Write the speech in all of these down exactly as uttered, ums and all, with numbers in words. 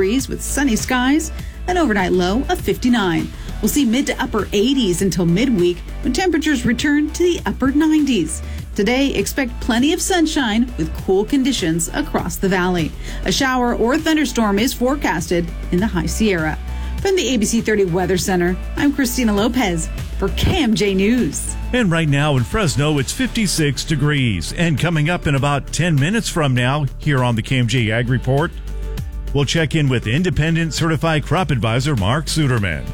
degrees with sunny skies, an overnight low of fifty-nine. We'll see mid to upper eighties until midweek when temperatures return to the upper nineties. Today, expect plenty of sunshine with cool conditions across the valley. A shower or thunderstorm is forecasted in the High Sierra. From the A B C thirty Weather Center, I'm Christina Lopez for K M J News. And right now in Fresno, it's fifty-six degrees. And coming up in about ten minutes from now, here on the K M J Ag Report, we'll check in with independent certified crop advisor Mark Suderman.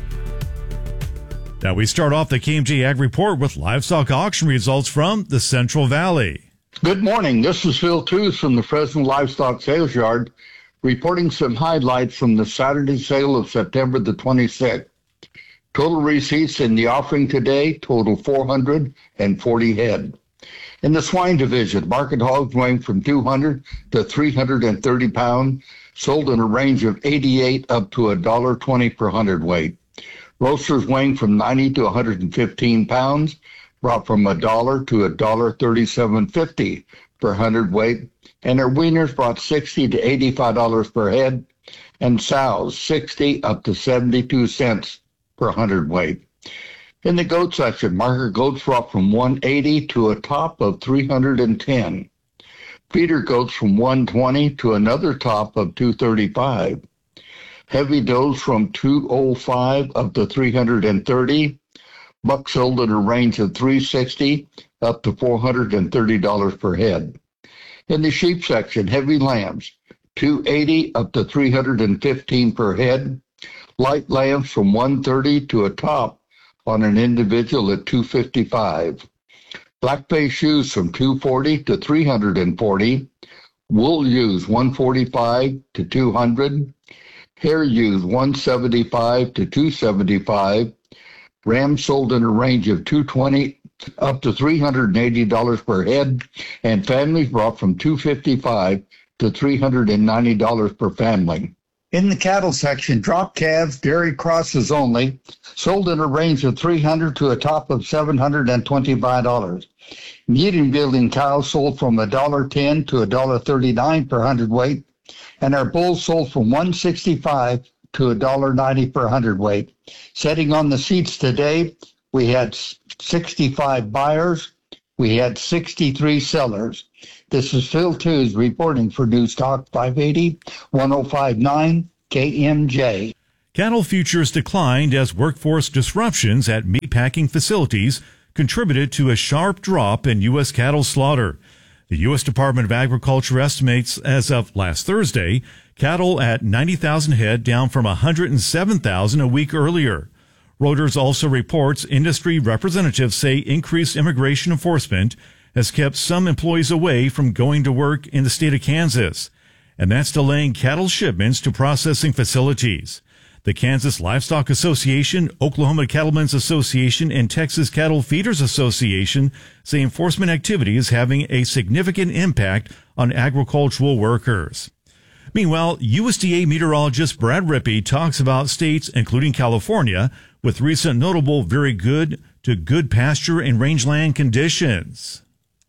Now we start off the K M J Ag Report with livestock auction results from the Central Valley. Good morning. This is Phil Tooze from the Fresno Livestock Sales Yard, reporting some highlights from the Saturday sale of September the twenty-sixth. Total receipts in the offering today total four hundred forty head. In the swine division, market hogs weighing from two hundred to three hundred thirty pounds, sold in a range of eighty-eight up to one dollar twenty per hundredweight. Roasters weighing from ninety to one hundred fifteen pounds, brought from a dollar to a dollar thirty-seven fifty per hundredweight, and our weaners brought sixty to eighty-five dollars per head, and sows sixty up to seventy-two cents per hundredweight. In the goat section, market goats brought from one eighty to a top of three hundred ten. Feeder goats from one twenty to another top of two thirty-five. Heavy does from two oh five up to three hundred thirty. Bucks sold in a range of three sixty up to four hundred thirty dollars per head. In the sheep section, heavy lambs, two eighty up to three hundred fifteen per head. Light lambs from one thirty to a top on an individual at two fifty-five. Black-faced ewes from two forty to three hundred forty. Wool ewes one forty-five to two hundred. Hair ewes one seventy-five to two seventy-five. Rams sold in a range of two twenty up to three hundred eighty dollars per head, and families brought from two fifty-five to three hundred ninety dollars per family. In the cattle section, drop calves, dairy crosses only, sold in a range of three hundred to a top of seven hundred twenty-five dollars. Medium yielding cows sold from one dollar ten to one dollar thirty-nine per hundredweight, and our bulls sold from one sixty-five to one dollar ninety per hundredweight. Setting on the seats today, we had sixty-five buyers, we had sixty-three sellers. This is Phil Tooze reporting for News Talk five eighty, one oh five point nine K M J. Cattle futures declined as workforce disruptions at meatpacking facilities contributed to a sharp drop in U S cattle slaughter. The U S Department of Agriculture estimates as of last Thursday, cattle at ninety thousand head, down from one hundred seven thousand a week earlier. Reuters also reports industry representatives say increased immigration enforcement has kept some employees away from going to work in the state of Kansas, and that's delaying cattle shipments to processing facilities. The Kansas Livestock Association, Oklahoma Cattlemen's Association, and Texas Cattle Feeders Association say enforcement activity is having a significant impact on agricultural workers. Meanwhile, U S D A meteorologist Brad Rippey talks about states, including California, with recent notable very good to good pasture and rangeland conditions.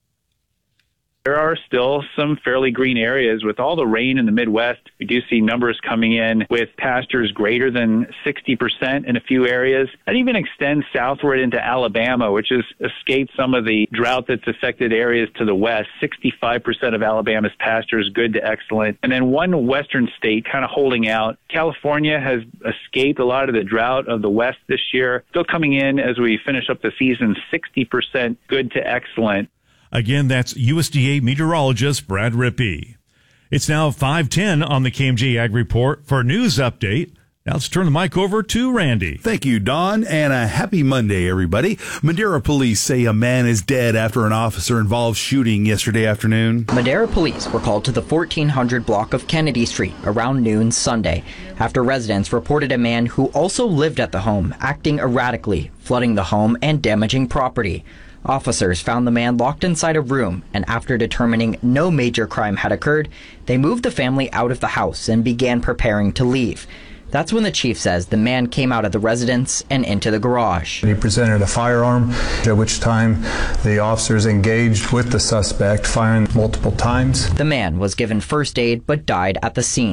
There are still some fairly green areas. With all the rain in the Midwest, we do see numbers coming in with pastures greater than sixty percent in a few areas. That even extends southward into Alabama, which has escaped some of the drought that's affected areas to the west. sixty-five percent of Alabama's pastures good to excellent. And then one western state kind of holding out. California has escaped a lot of the drought of the west this year. Still coming in as we finish up the season, sixty percent good to excellent. Again, that's U S D A meteorologist Brad Rippey. It's now five ten on the K M J Ag Report. For a news update, now let's turn the mic over to Randy. Thank you, Don, and a happy Monday, everybody. Madera police say a man is dead after an officer-involved shooting yesterday afternoon. Madera police were called to the fourteen hundred block of Kennedy Street around noon Sunday after residents reported a man who also lived at the home acting erratically, flooding the home and damaging property. Officers found the man locked inside a room, and after determining no major crime had occurred, they moved the family out of the house and began preparing to leave. That's when the chief says the man came out of the residence and into the garage. He presented a firearm, at which time the officers engaged with the suspect, firing multiple times. The man was given first aid but died at the scene.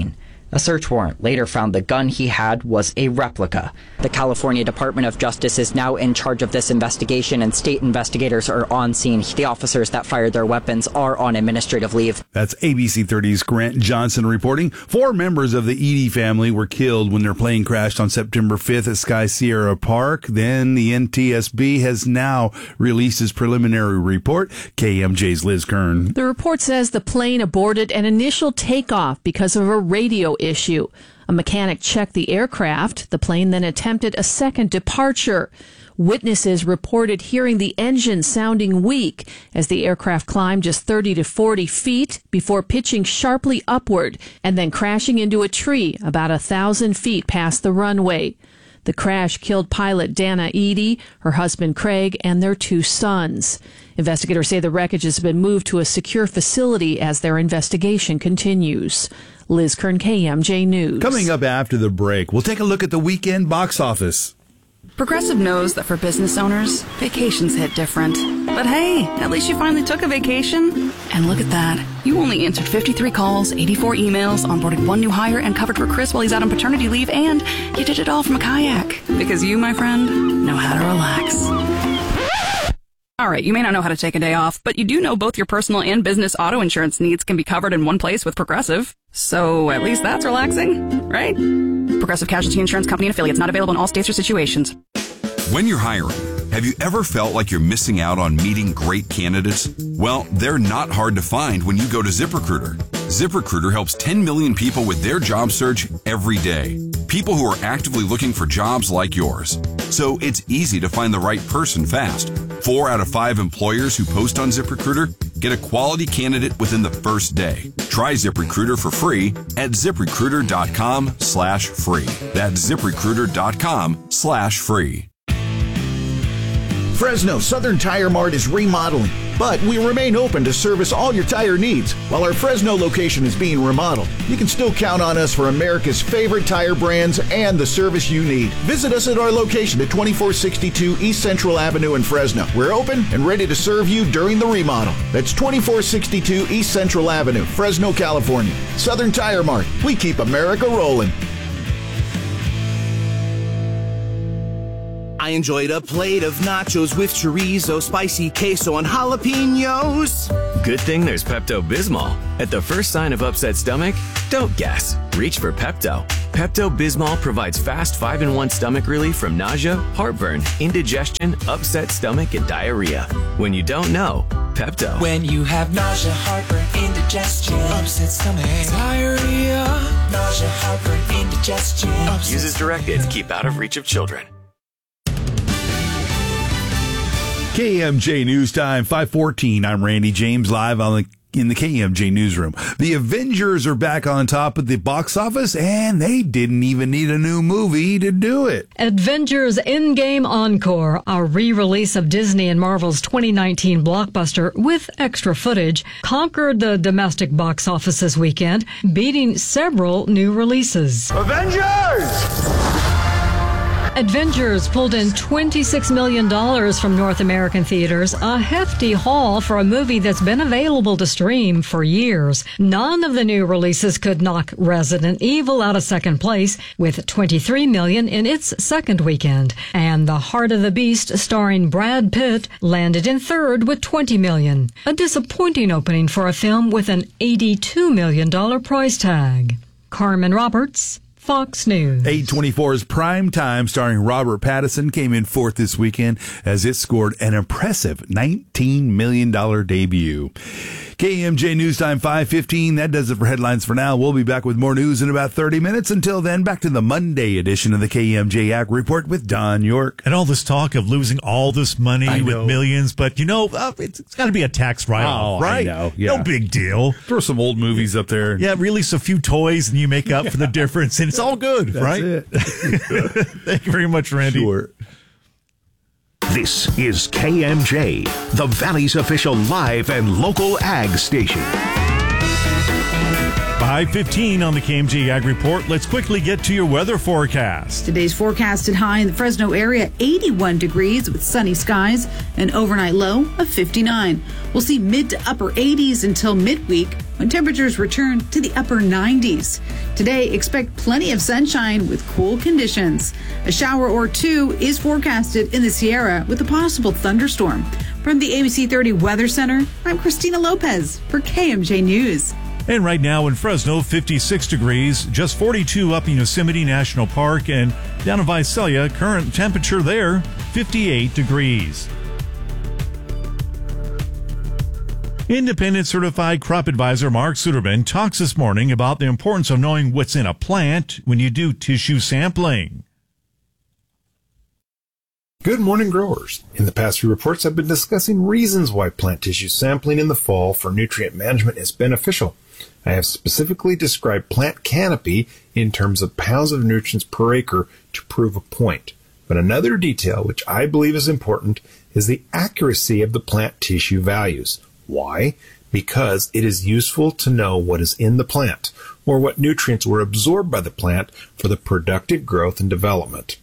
A search warrant later found the gun he had was a replica. The California Department of Justice is now in charge of this investigation, and state investigators are on scene. The officers that fired their weapons are on administrative leave. That's A B C thirty's Grant Johnson reporting. Four members of the Edie family were killed when their plane crashed on September fifth at Sky Sierra Park. Then the N T S B has now released its preliminary report. K M J's Liz Kern. The report says the plane aborted an initial takeoff because of a radio issue. A mechanic checked the aircraft. The plane then attempted a second departure. Witnesses reported hearing the engine sounding weak as the aircraft climbed just thirty to forty feet before pitching sharply upward and then crashing into a tree about a thousand feet past the runway. The crash killed pilot Dana Edie, her husband Craig, and their two sons. Investigators say the wreckage has been moved to a secure facility as their investigation continues. Liz Kern, K M J News. Coming up after the break, we'll take a look at the weekend box office. Progressive knows that for business owners, vacations hit different. But hey, at least you finally took a vacation. And look at that. You only answered fifty-three calls, eighty-four emails, onboarded one new hire, and covered for Chris while he's out on paternity leave, and you did it all from a kayak. Because you, my friend, know how to relax. All right, you may not know how to take a day off, but you do know both your personal and business auto insurance needs can be covered in one place with Progressive. So at least that's relaxing, right? Progressive Casualty Insurance Company and affiliates, not available in all states or situations. When you're hiring, have you ever felt like you're missing out on meeting great candidates? Well, they're not hard to find when you go to ZipRecruiter. ZipRecruiter helps ten million people with their job search every day. People who are actively looking for jobs like yours. So it's easy to find the right person fast. Four out of five employers who post on ZipRecruiter get a quality candidate within the first day. Try ZipRecruiter for free at ZipRecruiter.com slash free. That's ZipRecruiter.com slash free. Fresno Southern Tire Mart is remodeling, but we remain open to service all your tire needs. While our Fresno location is being remodeled, you can still count on us for America's favorite tire brands and the service you need. Visit us at our location at twenty-four sixty-two East Central Avenue in Fresno. We're open and ready to serve you during the remodel. That's twenty-four sixty-two East Central Avenue, Fresno, California. Southern Tire Mart. We keep America rolling. I enjoyed a plate of nachos with chorizo, spicy queso, and jalapenos. Good thing there's Pepto-Bismol. At the first sign of upset stomach, don't guess. Reach for Pepto. Pepto-Bismol provides fast five in one stomach relief from nausea, heartburn, indigestion, upset stomach, and diarrhea. When you don't know, Pepto. When you have nausea, heartburn, indigestion, upset stomach, diarrhea, nausea, heartburn, indigestion. Use as directed to keep out of reach of children. K M J News Time, five fourteen. I'm Randy James, live on the, in the K M J Newsroom. The Avengers are back on top of the box office, and they didn't even need a new movie to do it. Avengers Endgame Encore, a re-release of Disney and Marvel's twenty nineteen blockbuster with extra footage, conquered the domestic box office this weekend, beating several new releases. Avengers! Avengers pulled in twenty-six million dollars from North American theaters, a hefty haul for a movie that's been available to stream for years. None of the new releases could knock Resident Evil out of second place, with twenty-three million dollars in its second weekend. And The Heart of the Beast, starring Brad Pitt, landed in third with twenty million dollars. A disappointing opening for a film with an eighty-two million dollars price tag. Carmen Roberts, Fox News. eight twenty-four's Prime Time, starring Robert Pattinson, came in fourth this weekend as it scored an impressive nineteen million dollars debut. K M J News Time, five fifteen. That does it for headlines for now. We'll be back with more news in about thirty minutes. Until then, back to the Monday edition of the K M J Ag Report with Don York. And all this talk of losing all this money with millions, but you know, uh, it's, it's got to be a tax write-off, oh, right? I know. Yeah. No big deal. Throw some old movies up there. Yeah, release a few toys and you make up for the difference, and it's all good, That's right? It. Thank you very much, Randy. Sure. This is K M J, the Valley's official live and local ag station. five fifteen on the K M J Ag Report. Let's quickly get to your weather forecast. Today's forecasted high in the Fresno area, eighty-one degrees with sunny skies, an overnight low of fifty-nine. We'll see mid to upper eighties until midweek when temperatures return to the upper nineties. Today, expect plenty of sunshine with cool conditions. A shower or two is forecasted in the Sierra with a possible thunderstorm. From the A B C thirty Weather Center, I'm Christina Lopez for K M J News. And right now in Fresno, fifty-six degrees, just forty-two up in Yosemite National Park, and down in Visalia, current temperature there, fifty-eight degrees. Independent certified crop advisor Mark Suderman talks this morning about the importance of knowing what's in a plant when you do tissue sampling. Good morning, growers. In the past few reports, I've been discussing reasons why plant tissue sampling in the fall for nutrient management is beneficial. I have specifically described plant canopy in terms of pounds of nutrients per acre to prove a point. But another detail which I believe is important is the accuracy of the plant tissue values. Why? Because it is useful to know what is in the plant, or what nutrients were absorbed by the plant for the productive growth and development.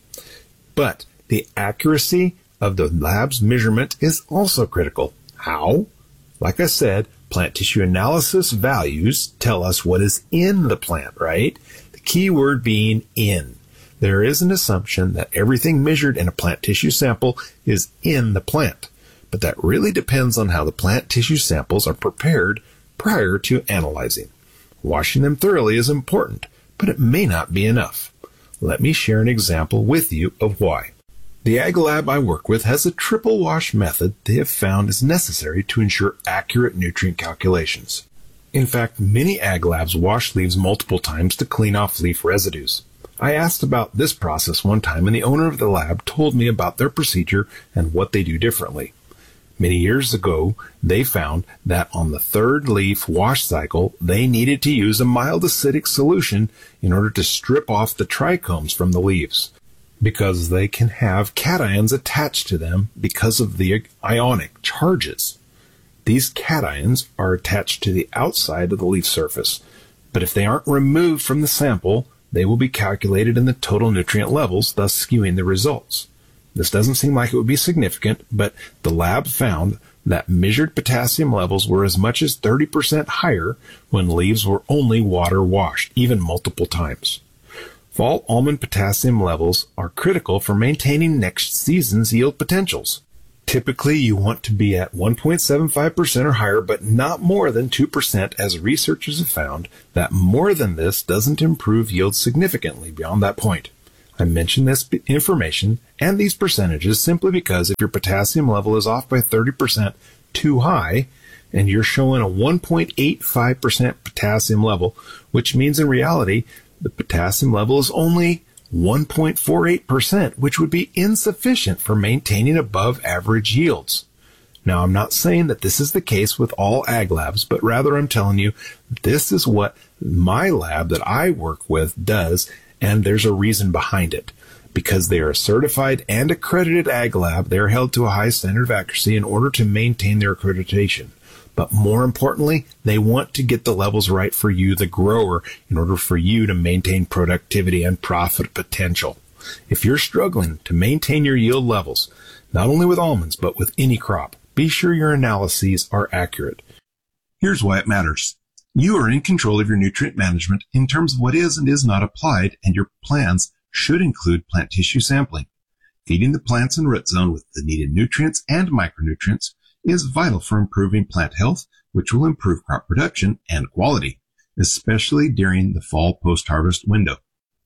But the accuracy of the lab's measurement is also critical. How? Like I said, plant tissue analysis values tell us what is in the plant, right? The key word being in. There is an assumption that everything measured in a plant tissue sample is in the plant, but that really depends on how the plant tissue samples are prepared prior to analyzing. Washing them thoroughly is important, but it may not be enough. Let me share an example with you of why. The ag lab I work with has a triple wash method they have found is necessary to ensure accurate nutrient calculations. In fact, many ag labs wash leaves multiple times to clean off leaf residues. I asked about this process one time, and the owner of the lab told me about their procedure and what they do differently. Many years ago, they found that on the third leaf wash cycle, they needed to use a mild acidic solution in order to strip off the trichomes from the leaves, because they can have cations attached to them because of the ionic charges. These cations are attached to the outside of the leaf surface, but if they aren't removed from the sample, they will be calculated in the total nutrient levels, thus skewing the results. This doesn't seem like it would be significant, but the lab found that measured potassium levels were as much as thirty percent higher when leaves were only water washed, even multiple times. Fall almond potassium levels are critical for maintaining next season's yield potentials. Typically, you want to be at one point seven five percent or higher, but not more than two percent, as researchers have found that more than this doesn't improve yield significantly beyond that point. I mention this information and these percentages simply because if your potassium level is off by thirty percent too high, and you're showing a one point eight five percent potassium level, which means in reality, the potassium level is only one point four eight percent, which would be insufficient for maintaining above average yields. Now, I'm not saying that this is the case with all ag labs, but rather I'm telling you this is what my lab that I work with does, and there's a reason behind it. Because they are a certified and accredited ag lab, they are held to a high standard of accuracy in order to maintain their accreditation. But more importantly, they want to get the levels right for you, the grower, in order for you to maintain productivity and profit potential. If you're struggling to maintain your yield levels, not only with almonds, but with any crop, be sure your analyses are accurate. Here's why it matters. You are in control of your nutrient management in terms of what is and is not applied, and your plans should include plant tissue sampling. Feeding the plants and root zone with the needed nutrients and micronutrients is vital for improving plant health, which will improve crop production and quality, especially during the fall post-harvest window.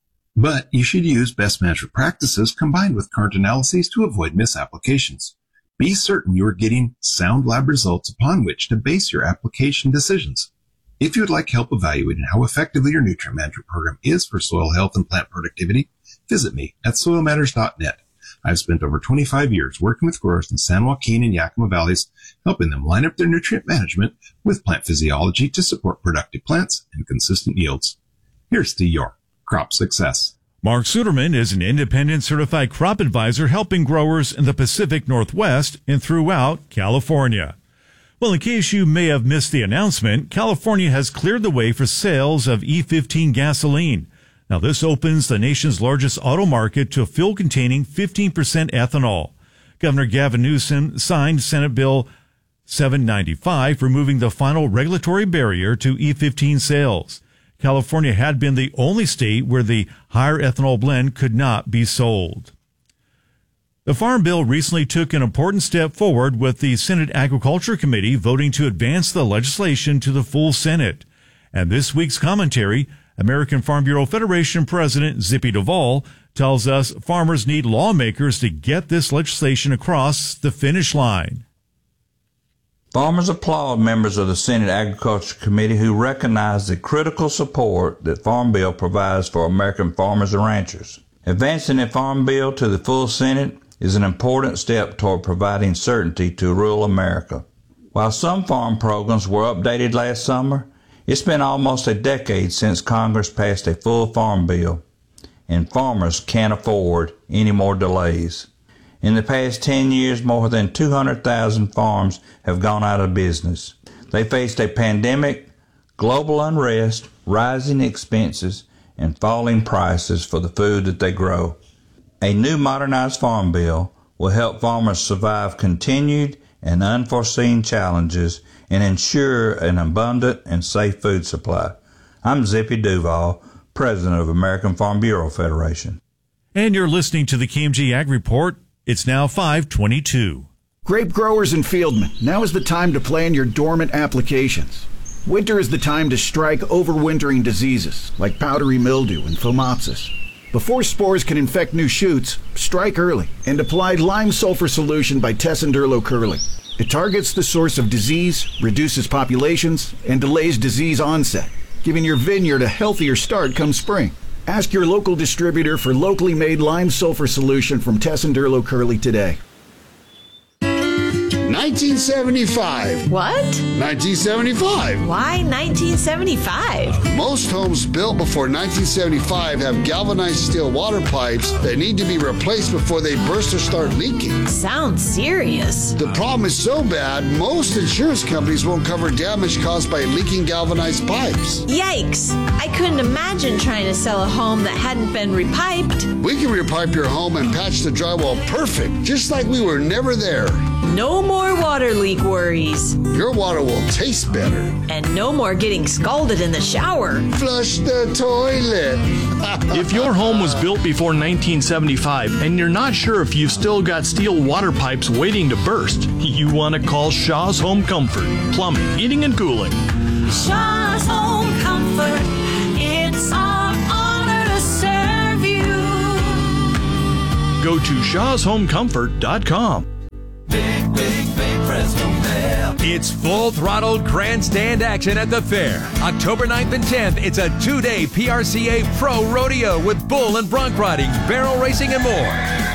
But you should use best management practices combined with current analyses to avoid misapplications. Be certain you are getting sound lab results upon which to base your application decisions. If you would like help evaluating how effectively your nutrient management program is for soil health and plant productivity, visit me at soil matters dot net. I've spent over twenty-five years working with growers in San Joaquin and Yakima Valleys, helping them line up their nutrient management with plant physiology to support productive plants and consistent yields. Here's to your crop success. Mark Suderman is an independent certified crop advisor helping growers in the Pacific Northwest and throughout California. Well, in case you may have missed the announcement, California has cleared the way for sales of E fifteen gasoline. Now, this opens the nation's largest auto market to a fuel containing fifteen percent ethanol. Governor Gavin Newsom signed Senate Bill seven ninety-five, removing the final regulatory barrier to E fifteen sales. California had been the only state where the higher ethanol blend could not be sold. The Farm Bill recently took an important step forward with the Senate Agriculture Committee voting to advance the legislation to the full Senate. And this week's commentary, American Farm Bureau Federation President Zippy Duvall tells us farmers need lawmakers to get this legislation across the finish line. Farmers applaud members of the Senate Agriculture Committee who recognize the critical support that Farm Bill provides for American farmers and ranchers. Advancing the Farm Bill to the full Senate is an important step toward providing certainty to rural America. While some farm programs were updated last summer, it's been almost a decade since Congress passed a full farm bill, and farmers can't afford any more delays. In the past ten years, more than two hundred thousand farms have gone out of business. They faced a pandemic, global unrest, rising expenses, and falling prices for the food that they grow. A new modernized farm bill will help farmers survive continued and unforeseen challenges and ensure an abundant and safe food supply. I'm Zippy Duvall, President of American Farm Bureau Federation. And you're listening to the K M G Ag Report. It's now five twenty-two. Grape growers and fieldmen, now is the time to plan your dormant applications. Winter is the time to strike overwintering diseases like powdery mildew and phomopsis. Before spores can infect new shoots, strike early and apply lime sulfur solution by Tessenderlo Curley. It targets the source of disease, reduces populations, and delays disease onset, giving your vineyard a healthier start come spring. Ask your local distributor for locally made lime sulfur solution from Tessenderlo Curley today. nineteen seventy-five. What? nineteen seventy-five. Why nineteen seventy-five? Most homes built before nineteen seventy-five have galvanized steel water pipes that need to be replaced before they burst or start leaking. Sounds serious. The problem is so bad, most insurance companies won't cover damage caused by leaking galvanized pipes. Yikes! I couldn't imagine trying to sell a home that hadn't been repiped. We can repipe your home and patch the drywall perfect, just like we were never there. No more water leak worries. Your water will taste better. And no more getting scalded in the shower. Flush the toilet. If your home was built before nineteen seventy-five and you're not sure if you've still got steel water pipes waiting to burst, you want to call Shaw's Home Comfort, Plumbing, Heating, and Cooling. Shaw's Home Comfort. It's our honor to serve you. Go to shaws home comfort dot com. Big, big, big Fresno Fair. It's full-throttle grandstand action at the fair. October ninth and tenth, it's a two-day P R C A Pro Rodeo with bull and bronc riding, barrel racing, and more.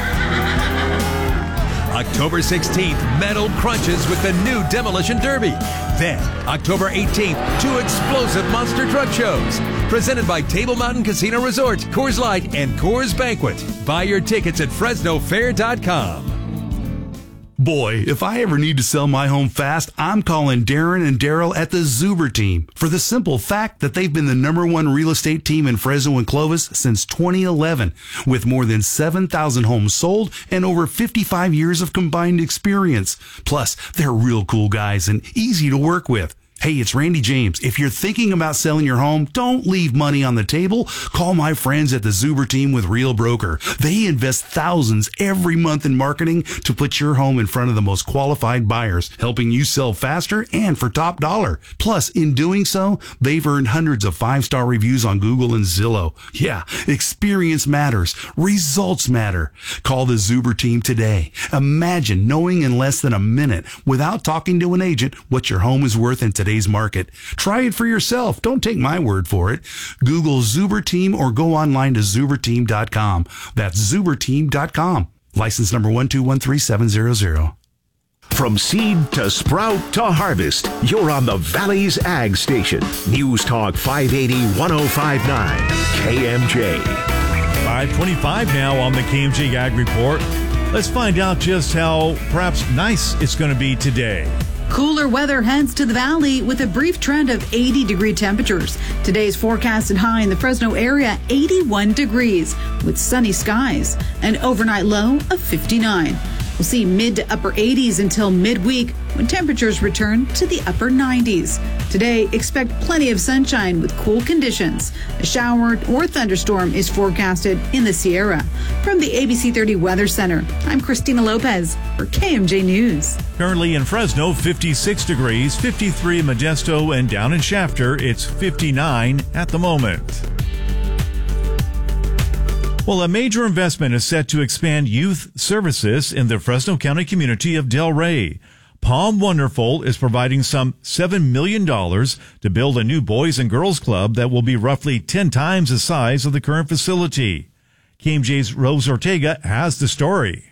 October sixteenth, metal crunches with the new Demolition Derby. Then, October eighteenth, two explosive monster truck shows. Presented by Table Mountain Casino Resort, Coors Light, and Coors Banquet. Buy your tickets at fresno fair dot com. Boy, if I ever need to sell my home fast, I'm calling Darren and Daryl at the Zuber team for the simple fact that they've been the number one real estate team in Fresno and Clovis since twenty eleven, with more than seven thousand homes sold and over fifty-five years of combined experience. Plus, they're real cool guys and easy to work with. Hey, it's Randy James. If you're thinking about selling your home, don't leave money on the table. Call my friends at the Zuber team with Real Broker. They invest thousands every month in marketing to put your home in front of the most qualified buyers, helping you sell faster and for top dollar. Plus, in doing so, they've earned hundreds of five-star reviews on Google and Zillow. Yeah, experience matters. Results matter. Call the Zuber team today. Imagine knowing in less than a minute, without talking to an agent, what your home is worth in today's market. Try it for yourself. Don't take my word for it. Google Zuber Team or go online to zuber team dot com. That's zuber team dot com. License number one two one three seven zero zero. From seed to sprout to harvest, you're on the Valley's Ag Station. News Talk five eighty, ten fifty-nine, K M J. five twenty-five now on the K M J Ag Report. Let's find out just how perhaps nice it's going to be today. Cooler weather heads to the valley with a brief trend of eighty degree temperatures. Today's forecasted high in the Fresno area, eighty-one degrees with sunny skies. An overnight low of fifty-nine. We'll see mid to upper eighties until midweek when temperatures return to the upper nineties. Today, expect plenty of sunshine with cool conditions. A shower or thunderstorm is forecasted in the Sierra. From the A B C thirty Weather Center, I'm Christina Lopez for K M J News. Currently in Fresno, fifty-six degrees, fifty-three in Modesto, and down in Shafter, it's fifty-nine at the moment. Well, a major investment is set to expand youth services in the Fresno County community of Delray. Palm Wonderful is providing some seven million dollars to build a new Boys and Girls Club that will be roughly ten times the size of the current facility. K M J's Rose Ortega has the story.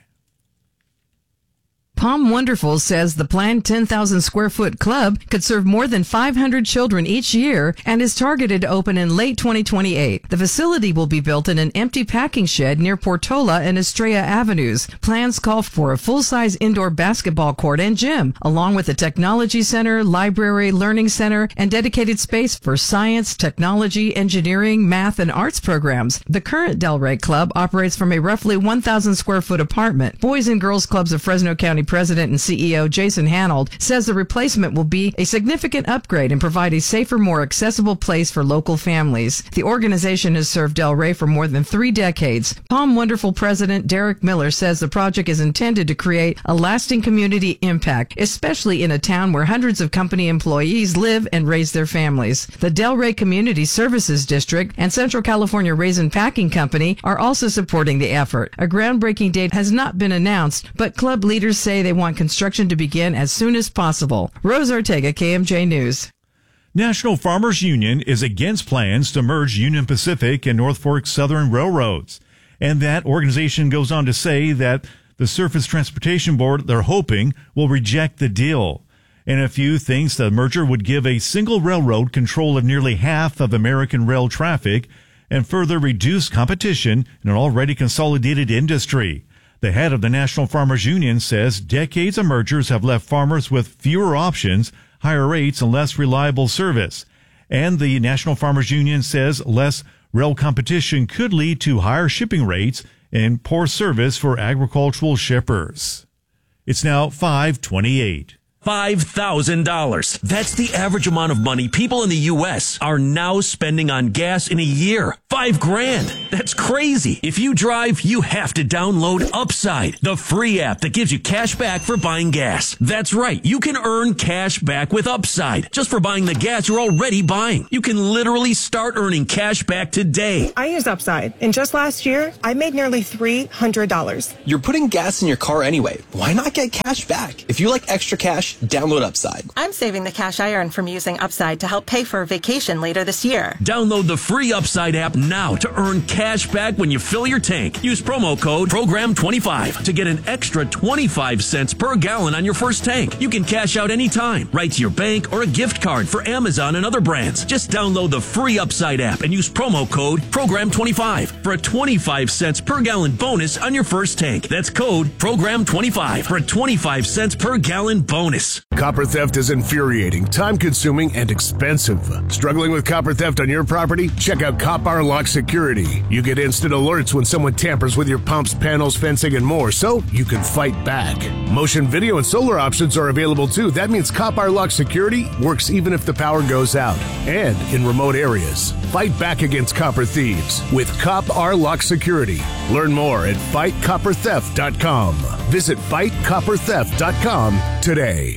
Palm Wonderful says the planned ten thousand square foot club could serve more than five hundred children each year and is targeted to open in late twenty twenty-eight. The facility will be built in an empty packing shed near Portola and Estrella Avenues. Plans call for a full-size indoor basketball court and gym, along with a technology center, library, learning center, and dedicated space for science, technology, engineering, math, and arts programs. The current Delray Club operates from a roughly one thousand square foot apartment. Boys and Girls Clubs of Fresno County President and C E O Jason Hanold says the replacement will be a significant upgrade and provide a safer, more accessible place for local families. The organization has served Delray for more than three decades. Palm Wonderful President Derek Miller says the project is intended to create a lasting community impact, especially in a town where hundreds of company employees live and raise their families. The Delray Community Services District and Central California Raisin Packing Company are also supporting the effort. A groundbreaking date has not been announced, but club leaders say they want construction to begin as soon as possible. Rose Ortega, K M J News. National Farmers Union is against plans to merge Union Pacific and North Fork Southern Railroads. And that organization goes on to say that the Surface Transportation Board, they're hoping, will reject the deal. And a few thinks the merger would give a single railroad control of nearly half of American rail traffic and further reduce competition in an already consolidated industry. The head of the National Farmers Union says decades of mergers have left farmers with fewer options, higher rates, and less reliable service. And the National Farmers Union says less rail competition could lead to higher shipping rates and poor service for agricultural shippers. It's now five twenty-eight. five thousand dollars. That's the average amount of money people in the U S are now spending on gas in a year. Five grand. That's crazy. If you drive, you have to download Upside, the free app that gives you cash back for buying gas. That's right. You can earn cash back with Upside just for buying the gas you're already buying. You can literally start earning cash back today. I use Upside, and just last year, I made nearly three hundred dollars. You're putting gas in your car anyway. Why not get cash back? If you like extra cash, download Upside. I'm saving the cash I earn from using Upside to help pay for a vacation later this year. Download the free Upside app now to earn cash back when you fill your tank. Use promo code program twenty-five to get an extra twenty-five cents per gallon on your first tank. You can cash out anytime, right to your bank or a gift card for Amazon and other brands. Just download the free Upside app and use promo code program twenty-five for a twenty-five cents per gallon bonus on your first tank. That's code program twenty-five for a twenty-five cents per gallon bonus. Copper theft is infuriating, time-consuming, and expensive. Struggling with copper theft on your property? Check out Copar Lock Security. You get instant alerts when someone tampers with your pumps, panels, fencing, and more, so you can fight back. Motion video and solar options are available too. That means Copar Lock Security works even if the power goes out and in remote areas. Fight back against copper thieves with Copar Lock Security. Learn more at fight copper theft dot com. Visit fight copper theft dot com today.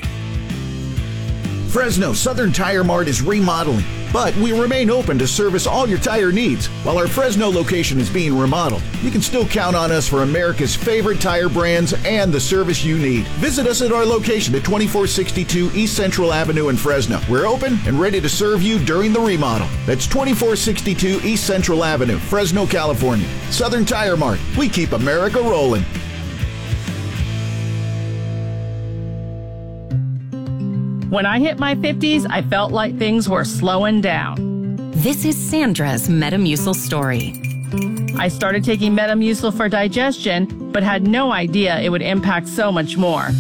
Fresno Southern Tire Mart is remodeling, but we remain open to service all your tire needs. While our Fresno location is being remodeled, you can still count on us for America's favorite tire brands and the service you need. Visit us at our location at twenty-four sixty-two East Central Avenue in Fresno. We're open and ready to serve you during the remodel. That's twenty-four sixty-two East Central Avenue, Fresno, California. Southern Tire Mart. We keep America rolling. When I hit my fifties, I felt like things were slowing down. This is Sandra's Metamucil story. I started taking Metamucil for digestion, but had no idea it would impact so much more.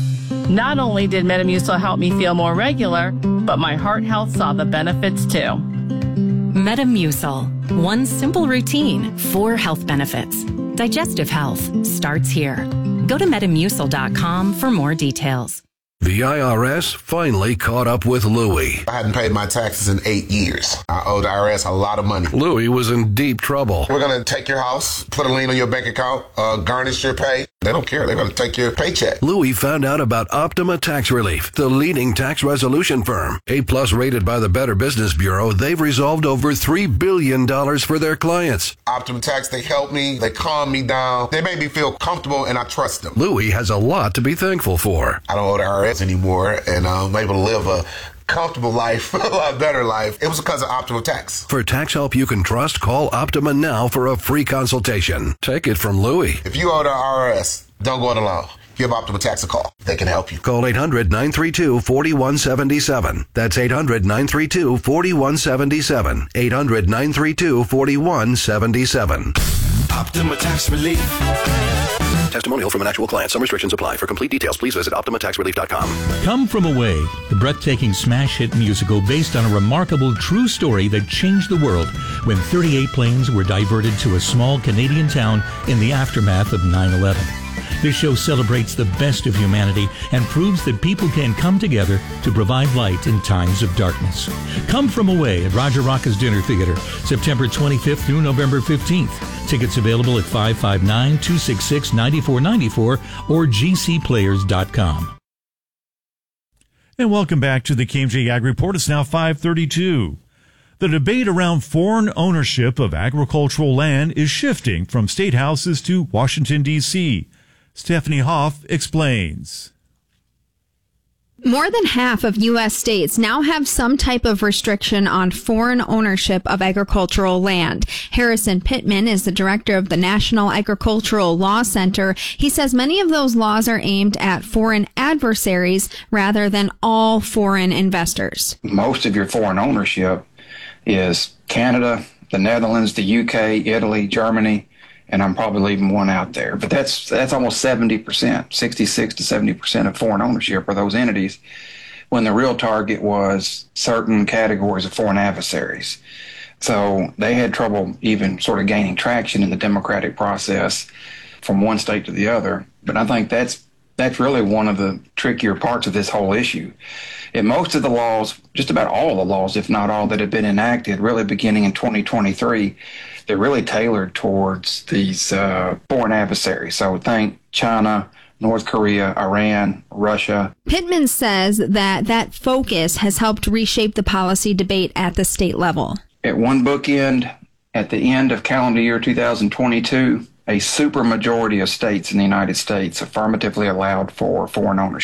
Not only did Metamucil help me feel more regular, but my heart health saw the benefits too. Metamucil. One simple routine, four health benefits. Digestive health starts here. Go to metamucil dot com for more details. The I R S finally caught up with Louie. I hadn't paid my taxes in eight years. I owed the I R S a lot of money. Louie was in deep trouble. We're going to take your house, put a lien on your bank account, uh, garnish your pay. They don't care. They're going to take your paycheck. Louie found out about Optima Tax Relief, the leading tax resolution firm. A-plus rated by the Better Business Bureau, they've resolved over three billion dollars for their clients. Optima Tax, they help me. They calm me down. They make me feel comfortable, and I trust them. Louie has a lot to be thankful for. I don't owe the I R S anymore, and I'm able to live a comfortable life, a lot better life. It was because of Optima Tax. For tax help you can trust, call Optima now for a free consultation. Take it from Louie. If you owe the I R S, don't go it alone. Give Optima Tax a call. They can help you. Call eight hundred, nine three two, four one seven seven. That's eight hundred, nine three two, four one seven seven. eight hundred, nine three two, four one seven seven. Optima Tax Relief. Testimonial from an actual client. Some restrictions apply. For complete details, please visit optima tax relief dot com. Come From Away, the breathtaking smash hit musical based on a remarkable true story that changed the world when thirty-eight planes were diverted to a small Canadian town in the aftermath of nine eleven. This show celebrates the best of humanity and proves that people can come together to provide light in times of darkness. Come From Away at Roger Rocca's Dinner Theater, September twenty-fifth through November fifteenth. Tickets available at five five nine, two six six, nine four nine four or g c players dot com. And welcome back to the K M J Ag Report. It's now five thirty-two. The debate around foreign ownership of agricultural land is shifting from state houses to Washington, D C Stephanie Hoff explains. More than half of U S states now have some type of restriction on foreign ownership of agricultural land. Harrison Pittman is the director of the National Agricultural Law Center. He says many of those laws are aimed at foreign adversaries rather than all foreign investors. Most of your foreign ownership is Canada, the Netherlands, the U K, Italy, Germany, and I'm probably leaving one out there. But that's that's almost seventy percent, sixty-six to seventy percent of foreign ownership are those entities, when the real target was certain categories of foreign adversaries. So they had trouble even sort of gaining traction in the democratic process from one state to the other. But I think that's that's really one of the trickier parts of this whole issue. In most of the laws, just about all the laws, if not all, that have been enacted, really beginning in twenty twenty-three, they're really tailored towards these uh, foreign adversaries. So think China, North Korea, Iran, Russia. Pittman says that that focus has helped reshape the policy debate at the state level. At one bookend, at the end of calendar year two thousand twenty-two, a supermajority of states in the United States affirmatively allowed for foreign ownership.